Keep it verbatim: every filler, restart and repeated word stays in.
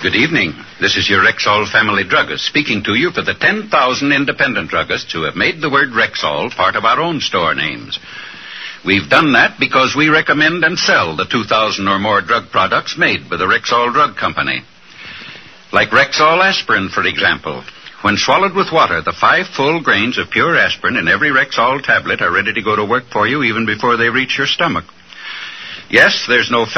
Good evening. This is your Rexall family druggist speaking to you for the ten thousand independent druggists who have made the word Rexall part of our own store names. We've done that because we recommend and sell the two thousand or more drug products made by the Rexall Drug Company. Like Rexall aspirin, for example. When swallowed with water, the five full grains of pure aspirin in every Rexall tablet are ready to go to work for you even before they reach your stomach. Yes, there's no